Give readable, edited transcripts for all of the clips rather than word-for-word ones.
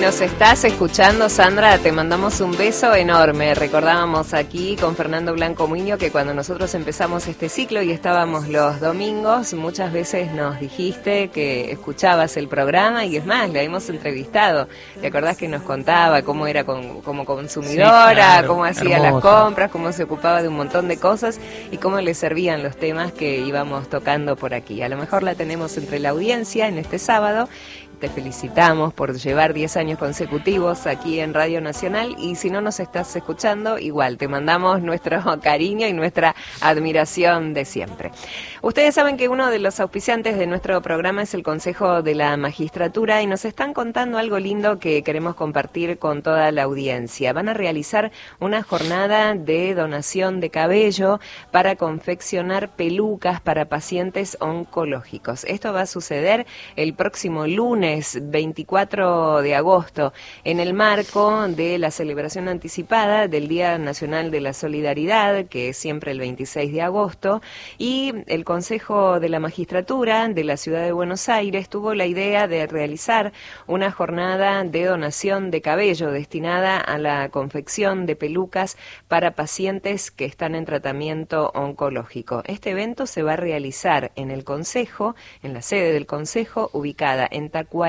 nos estás escuchando, Sandra, te mandamos un beso enorme. Recordábamos aquí con Fernando Blanco Muñoz que cuando nosotros empezamos este ciclo y estábamos los domingos, muchas veces nos dijiste que escuchabas el programa y es más, la hemos entrevistado. ¿Te acordás que nos contaba cómo era como consumidora, sí, claro, cómo hacía hermoso. las compras, cómo se ocupaba de un montón de cosas y cómo le servían los temas que íbamos tocando por aquí? A lo mejor la tenemos entre la audiencia en este sábado. Te felicitamos por llevar 10 años consecutivos aquí en Radio Nacional y si no nos estás escuchando, igual te mandamos nuestro cariño y nuestra admiración de siempre. Ustedes saben que uno de los auspiciantes de nuestro programa es el Consejo de la Magistratura y nos están contando algo lindo que queremos compartir con toda la audiencia. Van a realizar una jornada de donación de cabello para confeccionar pelucas para pacientes oncológicos. Esto va a suceder el próximo lunes 24 de agosto, en el marco de la celebración anticipada del Día Nacional de la Solidaridad, que es siempre el 26 de agosto, y el Consejo de la Magistratura de la Ciudad de Buenos Aires tuvo la idea de realizar una jornada de donación de cabello destinada a la confección de pelucas para pacientes que están en tratamiento oncológico. Este evento se va a realizar en el Consejo, en la sede del Consejo, ubicada en Tacuarí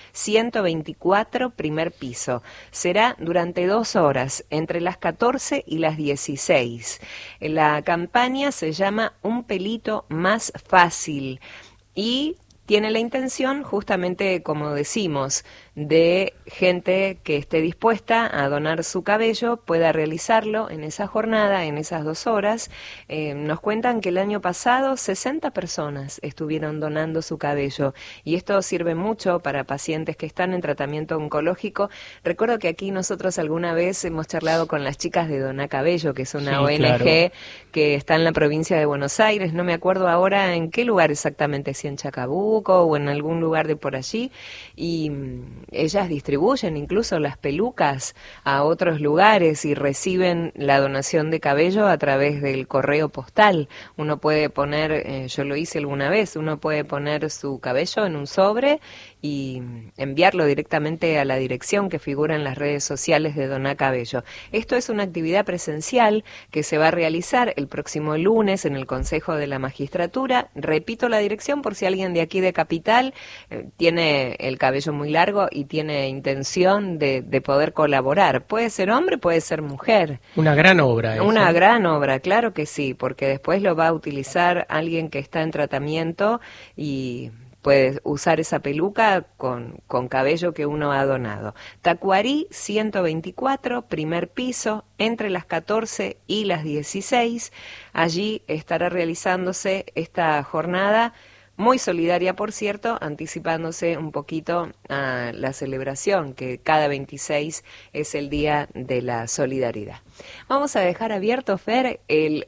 124, primer piso. Será durante 2 horas, entre las 14 y las 16. La campaña se llama Un pelito más fácil y tiene la intención, justamente como decimos, de gente que esté dispuesta a donar su cabello, pueda realizarlo en esa jornada, en esas 2 horas. Nos cuentan que el año pasado 60 personas estuvieron donando su cabello y esto sirve mucho para pacientes que están en tratamiento oncológico. Recuerdo que aquí nosotros alguna vez hemos charlado con las chicas de Doná Cabello, que es una ONG claro, que está en la provincia de Buenos Aires, no me acuerdo ahora en qué lugar exactamente, si en Chacabuco o en algún lugar de por allí, y ellas distribuyen incluso las pelucas a otros lugares y reciben la donación de cabello a través del correo postal. Uno puede poner, yo lo hice alguna vez, uno puede poner su cabello en un sobre y enviarlo directamente a la dirección que figura en las redes sociales de Doná Cabello. Esto es una actividad presencial que se va a realizar el próximo lunes en el Consejo de la Magistratura. Repito la dirección por si alguien de aquí de Capital tiene el cabello muy largo y tiene intención de poder colaborar. Puede ser hombre, puede ser mujer. Una gran obra esa. Una gran obra, claro que sí, porque después lo va a utilizar alguien que está en tratamiento y puedes usar esa peluca con cabello que uno ha donado. Tacuarí 124, primer piso, entre las 14 y las 16. Allí estará realizándose esta jornada muy solidaria, por cierto, anticipándose un poquito a la celebración, que cada 26 es el Día de la Solidaridad. Vamos a dejar abierto, Fer, el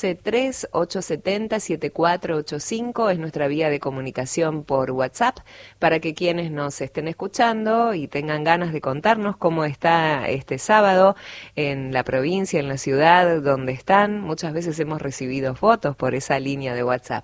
1138707485, es nuestra vía de comunicación por WhatsApp, para que quienes nos estén escuchando y tengan ganas de contarnos cómo está este sábado en la provincia, en la ciudad donde están. Muchas veces hemos recibido fotos por esa línea de WhatsApp.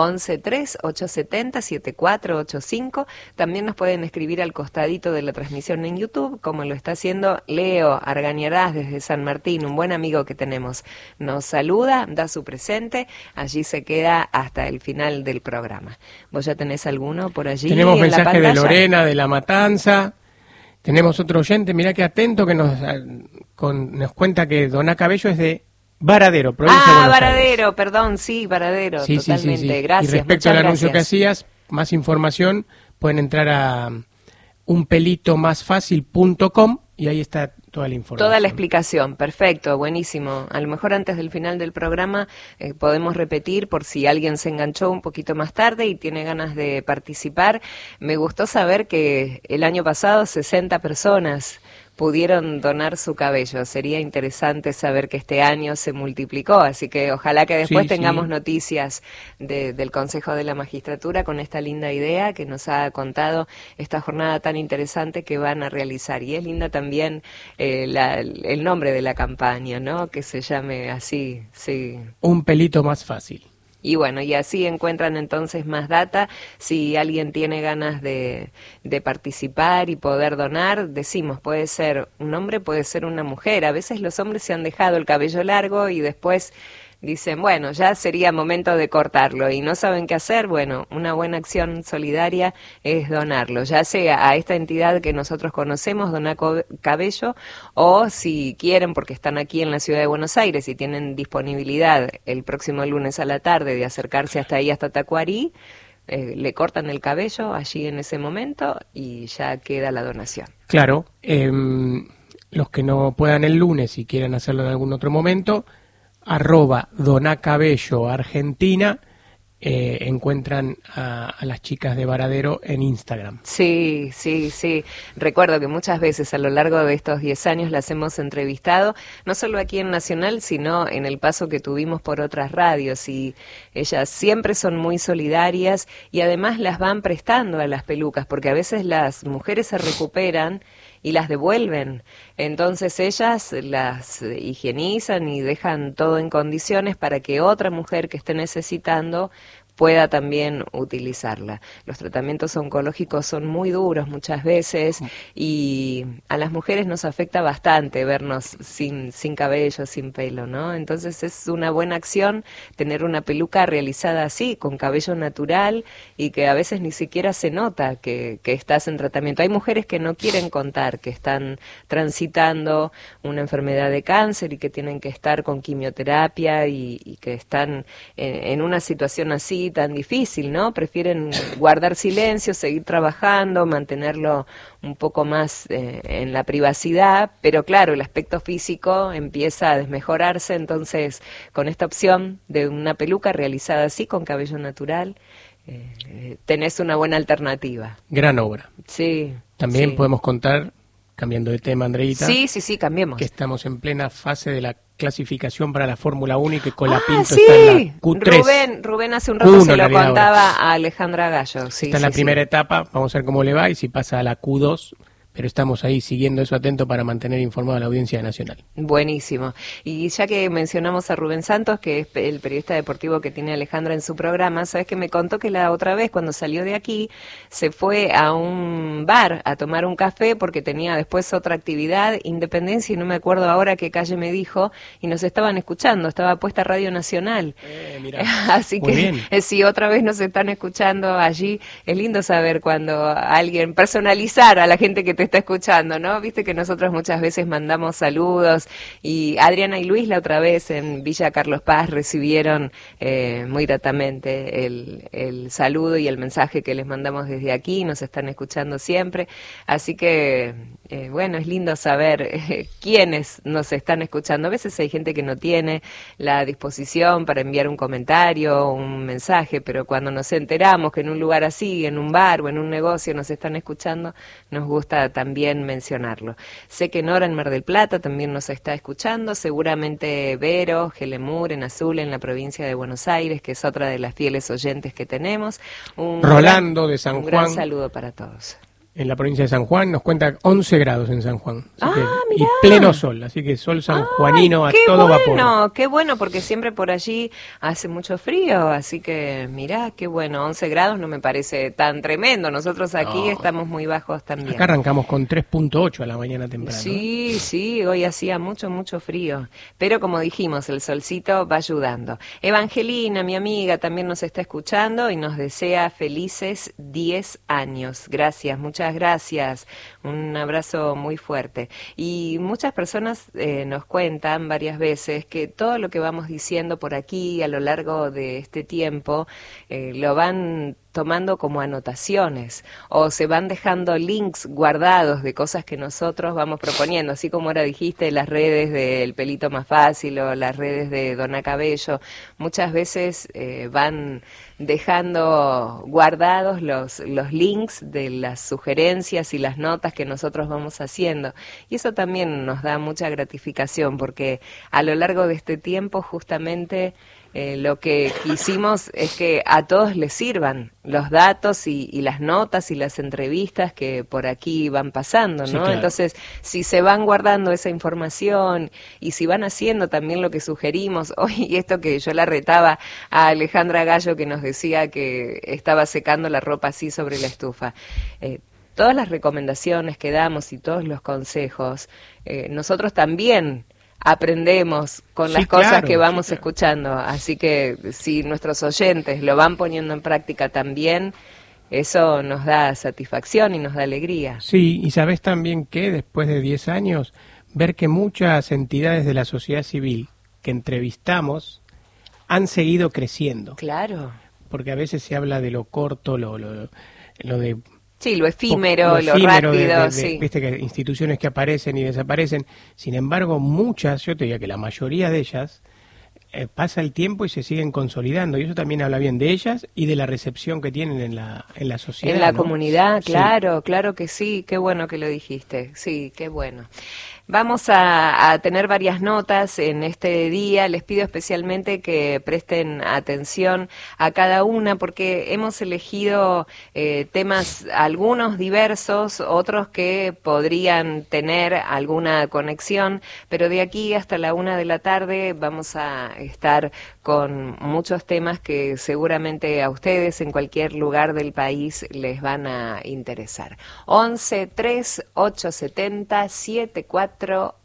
1138707485. También nos pueden escribir al costadito de la transmisión en YouTube, como lo está haciendo Leo Argañarás desde San Martín, un buen amigo que tenemos. Nos saluda, da su presente, allí se queda hasta el final del programa. ¿Vos ya tenés alguno por allí? Tenemos en la mensaje de pantalla? Lorena de La Matanza. Tenemos otro oyente, mirá qué atento, que nos cuenta que Doná Cabello es de Varadero, provincia de Buenos Varadero, Aires. Perdón, sí, Varadero, Sí, totalmente. sí. Gracias, y respecto al muchas anuncio que gracias. hacías, más información, pueden entrar a unpelitomasfacil.com y ahí está toda la información. Toda la explicación, perfecto, buenísimo. A lo mejor antes del final del programa podemos repetir por si alguien se enganchó un poquito más tarde y tiene ganas de participar. Me gustó saber que el año pasado 60 personas pudieron donar su cabello. Sería interesante saber que este año se multiplicó, así que ojalá que después tengamos noticias del Consejo de la Magistratura con esta linda idea que nos ha contado esta jornada tan interesante que van a realizar. Y es linda también el nombre de la campaña, ¿no? Que se llame así, sí. Un pelito más fácil. Y bueno, y así encuentran entonces más data. Si alguien tiene ganas de participar y poder donar, decimos, puede ser un hombre, puede ser una mujer. A veces los hombres se han dejado el cabello largo y después dicen, bueno, ya sería momento de cortarlo y no saben qué hacer. Bueno, una buena acción solidaria es donarlo, ya sea a esta entidad que nosotros conocemos, Dona Cabello, o si quieren, porque están aquí en la ciudad de Buenos Aires y tienen disponibilidad el próximo lunes a la tarde de acercarse hasta ahí, hasta Tacuarí, le cortan el cabello allí en ese momento y ya queda la donación. Claro, los que no puedan el lunes y quieran hacerlo en algún otro momento, @donacabello Argentina, encuentran a las chicas de Varadero en Instagram. Sí, sí, sí. Recuerdo que muchas veces a lo largo de estos 10 años las hemos entrevistado, no solo aquí en Nacional, sino en el paso que tuvimos por otras radios, y ellas siempre son muy solidarias y además las van prestando a las pelucas, porque a veces las mujeres se recuperan y las devuelven. Entonces ellas las higienizan y dejan todo en condiciones para que otra mujer que esté necesitando pueda también utilizarla. Los tratamientos oncológicos son muy duros muchas veces y a las mujeres nos afecta bastante vernos sin cabello, sin pelo, ¿no? Entonces es una buena acción tener una peluca realizada así, con cabello natural y que a veces ni siquiera se nota que estás en tratamiento. Hay mujeres que no quieren contar que están transitando una enfermedad de cáncer y que tienen que estar con quimioterapia y que están en una situación así tan difícil, ¿no? Prefieren guardar silencio, seguir trabajando, mantenerlo un poco más en la privacidad, pero claro, el aspecto físico empieza a desmejorarse, entonces con esta opción de una peluca realizada así, con cabello natural, tenés una buena alternativa. Gran obra. Sí. También sí. podemos contar, cambiando de tema, Andreita, Sí, cambiemos. que estamos en plena fase de la clasificación para la Fórmula 1 y que Colapinto sí. está en la Q3. Rubén hace un rato se lo contaba ahora a Alejandra Gallo. Sí, está en la primera etapa, vamos a ver cómo le va y si pasa a la Q2, pero estamos ahí siguiendo eso atento para mantener informada a la audiencia nacional. Buenísimo. Y ya que mencionamos a Rubén Santos, que es el periodista deportivo que tiene Alejandra en su programa, sabes que me contó que la otra vez cuando salió de aquí se fue a un bar a tomar un café porque tenía después otra actividad, Independencia, y no me acuerdo ahora qué calle me dijo, y nos estaban escuchando, estaba puesta Radio Nacional. Mirá, así que si otra vez nos están escuchando allí, es lindo saber cuando alguien, personalizar a la gente que te está escuchando, ¿no? Viste que nosotros muchas veces mandamos saludos y Adriana y Luis la otra vez en Villa Carlos Paz recibieron muy gratamente el saludo y el mensaje que les mandamos desde aquí, nos están escuchando siempre, así que bueno, es lindo saber quiénes nos están escuchando. A veces hay gente que no tiene la disposición para enviar un comentario, un mensaje, pero cuando nos enteramos que en un lugar así, en un bar o en un negocio nos están escuchando, nos gusta también mencionarlo. Sé que Nora en Mar del Plata también nos está escuchando, seguramente Vero, Gelemur en Azul en la provincia de Buenos Aires, que es otra de las fieles oyentes que tenemos. Rolando de San Juan. Un gran saludo para todos. En la provincia de San Juan nos cuenta 11 grados en San Juan. Y pleno sol, así que sol sanjuanino a todo vapor. Qué bueno, porque siempre por allí hace mucho frío, así que mirá, qué bueno, 11 grados no me parece tan tremendo. Nosotros aquí estamos muy bajos también. Acá arrancamos con 3.8 a la mañana temprano. Sí, hoy hacía mucho frío, pero como dijimos, el solcito va ayudando. Evangelina, mi amiga, también nos está escuchando y nos desea felices 10 años. Gracias, muchas gracias, un abrazo muy fuerte. Y muchas personas nos cuentan varias veces que todo lo que vamos diciendo por aquí a lo largo de este tiempo lo van tomando como anotaciones o se van dejando links guardados de cosas que nosotros vamos proponiendo, así como ahora dijiste, las redes del Pelito Más Fácil o las redes de Dona Cabello, muchas veces van dejando guardados los links de las sugerencias y las notas que nosotros vamos haciendo, y eso también nos da mucha gratificación porque a lo largo de este tiempo justamente Lo que quisimos es que a todos les sirvan los datos y las notas y las entrevistas que por aquí van pasando, ¿no? Sí, claro. Entonces, si se van guardando esa información y si van haciendo también lo que sugerimos, hoy y esto que yo la retaba a Alejandra Gallo que nos decía que estaba secando la ropa así sobre la estufa. Todas las recomendaciones que damos y todos los consejos, nosotros también aprendemos con las cosas que vamos escuchando, así que si nuestros oyentes lo van poniendo en práctica también, eso nos da satisfacción y nos da alegría. Sí, y sabes también que después de 10 años, ver que muchas entidades de la sociedad civil que entrevistamos han seguido creciendo. Claro. Porque a veces se habla de lo corto, lo de... Sí, lo efímero, lo rápido, sí. Viste que instituciones que aparecen y desaparecen. Sin embargo, muchas, yo te diría que la mayoría de ellas, pasa el tiempo y se siguen consolidando. Y eso también habla bien de ellas y de la recepción que tienen en la sociedad. En la ¿no? comunidad, claro, sí. Claro que sí. Qué bueno que lo dijiste. Sí, qué bueno. Vamos a tener varias notas en este día. Les pido especialmente que presten atención a cada una porque hemos elegido temas, algunos diversos, otros que podrían tener alguna conexión, pero de aquí hasta la 1:00 p.m. vamos a estar con muchos temas que seguramente a ustedes en cualquier lugar del país les van a interesar. 11 3 870 7485.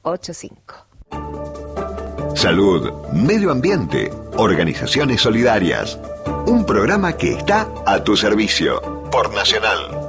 Salud, medio ambiente, organizaciones solidarias. Un programa que está a tu servicio por Nacional.